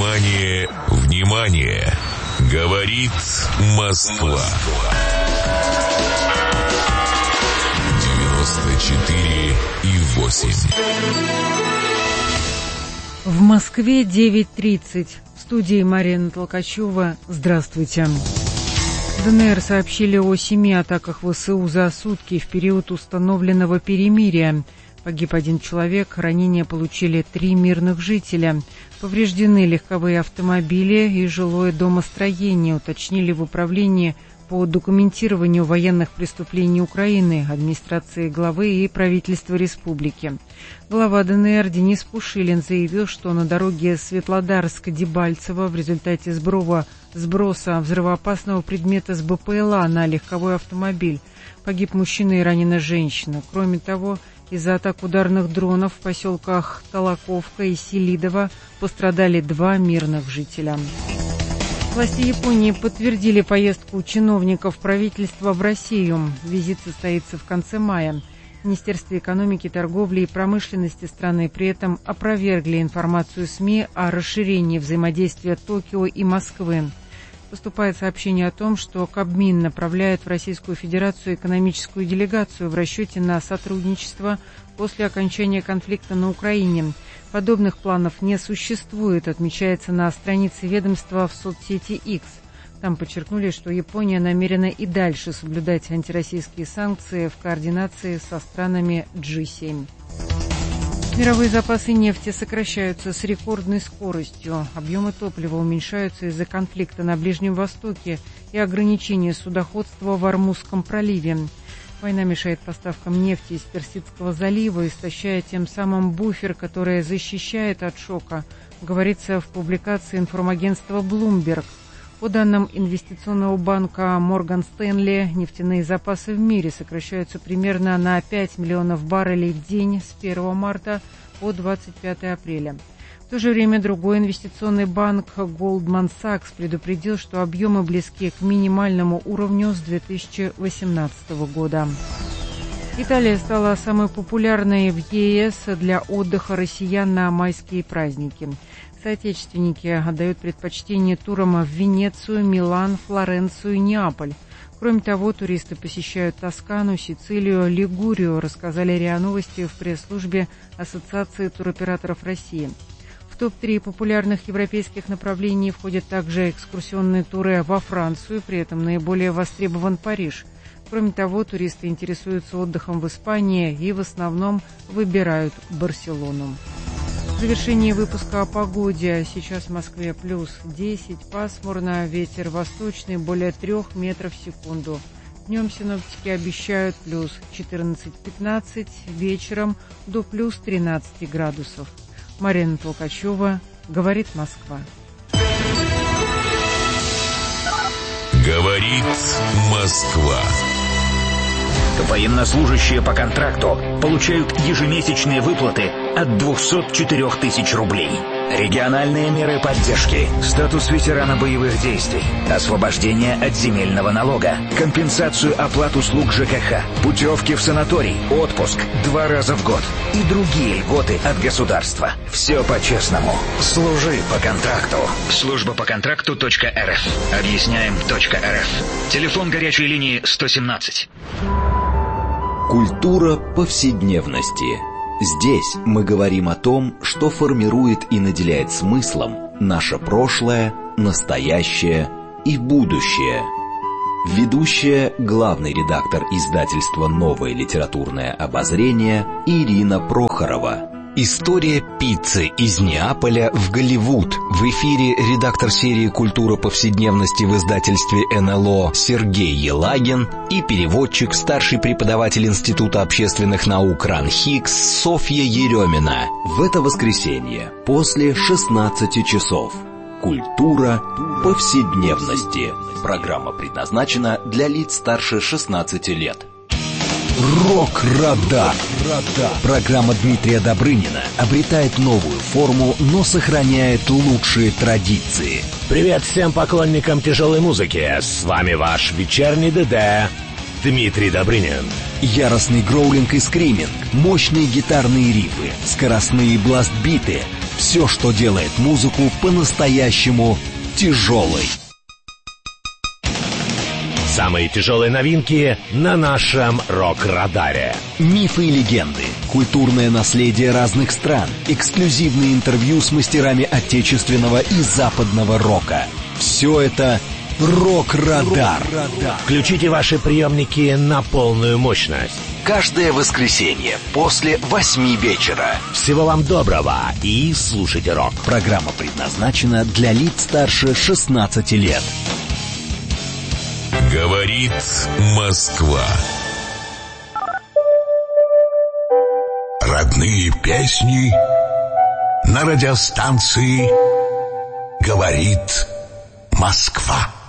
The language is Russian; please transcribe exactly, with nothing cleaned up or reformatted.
Внимание, внимание! Говорит Москва. девяносто четыре и восемь. В Москве девять тридцать. В студии Марина Толкачева. Здравствуйте. ДНР сообщили о семи атаках ВСУ за сутки в период установленного перемирия. Погиб один человек, ранения получили три мирных жителя. Повреждены легковые автомобили и жилое домостроение, уточнили в управлении по документированию военных преступлений Украины, администрации главы и правительства республики. Глава ДНР Денис Пушилин заявил, что на дороге Светлодарск-Дебальцево в результате сброва, сброса взрывоопасного предмета с БПЛА на легковой автомобиль погиб мужчина и ранена женщина. Кроме того, из-за атак ударных дронов в поселках Толоковка и Селидово пострадали два мирных жителя. Власти Японии подтвердили поездку чиновников правительства в Россию. Визит состоится в конце мая. Министерство экономики, торговли и промышленности страны при этом опровергли информацию СМИ о расширении взаимодействия Токио и Москвы. Поступает сообщение о том, что Кабмин направляет в Российскую Федерацию экономическую делегацию в расчете на сотрудничество после окончания конфликта на Украине. Подобных планов не существует, отмечается на странице ведомства в соцсети X. Там подчеркнули, что Япония намерена и дальше соблюдать антироссийские санкции в координации со странами джи семь. Мировые запасы нефти сокращаются с рекордной скоростью. Объемы топлива уменьшаются из-за конфликта на Ближнем Востоке и ограничения судоходства в Ормузском проливе. Война мешает поставкам нефти из Персидского залива, истощая тем самым буфер, который защищает от шока, говорится в публикации информагентства Bloomberg. По данным инвестиционного банка Морган Стэнли, нефтяные запасы в мире сокращаются примерно на пять миллионов баррелей в день с первого марта по двадцать пятое апреля. В то же время другой инвестиционный банк Goldman Sachs предупредил, что объемы близки к минимальному уровню с две тысячи восемнадцатого года. Италия стала самой популярной в ЕС для отдыха россиян на майские праздники. Соотечественники отдают предпочтение турам в Венецию, Милан, Флоренцию и Неаполь. Кроме того, туристы посещают Тоскану, Сицилию, Лигурию, рассказали РИА Новости в пресс-службе Ассоциации туроператоров России. В топ три популярных европейских направлений входят также экскурсионные туры во Францию, при этом наиболее востребован Париж. Кроме того, туристы интересуются отдыхом в Испании и в основном выбирают Барселону. В завершении выпуска о погоде. Сейчас в Москве плюс десять, пасмурно, ветер восточный более трех метров в секунду. Днем синоптики обещают плюс четырнадцать-пятнадцать, вечером до плюс тринадцать градусов. Марина Толкачева, говорит Москва. Говорит Москва. Военнослужащие по контракту получают ежемесячные выплаты от двухсот четырёх тысяч рублей. Региональные меры поддержки, статус ветерана боевых действий, освобождение от земельного налога, компенсацию оплат услуг ЖКХ, путевки в санаторий, отпуск два раза в год и другие льготы от государства. Все по-честному. Служи по контракту. Служба по контракту .рф. Объясняем .рф. Телефон горячей линии сто семнадцать. Культура повседневности. Здесь мы говорим о том, что формирует и наделяет смыслом наше прошлое, настоящее и будущее. Ведущая, главный редактор издательства «Новое литературное обозрение» Ирина Прохорова. История пиццы из Неаполя в Голливуд. В эфире редактор серии «Культура повседневности» в издательстве эн эл о Сергей Елагин и переводчик, старший преподаватель Института общественных наук РАНХИКС Софья Еремина. В это воскресенье после шестнадцати часов. Культура повседневности. Программа предназначена для лиц старше шестнадцати лет. Рок-радар. Программа Дмитрия Добрынина обретает новую форму, но сохраняет лучшие традиции. Привет всем поклонникам тяжелой музыки. С вами ваш вечерний ДД Дмитрий Добрынин. Яростный гроулинг и скриминг, мощные гитарные рифы, скоростные бласт-биты, Все, что делает музыку по-настоящему тяжелой. Самые тяжелые новинки на нашем рок-радаре. Мифы и легенды, культурное наследие разных стран, эксклюзивные интервью с мастерами отечественного и западного рока. Все это «Рок-радар». Включите ваши приемники на полную мощность. Каждое воскресенье после восьми вечера. Всего вам доброго и слушайте рок. Программа предназначена для лиц старше шестнадцати лет. Говорит Москва. Родные песни на радиостанции «Говорит Москва».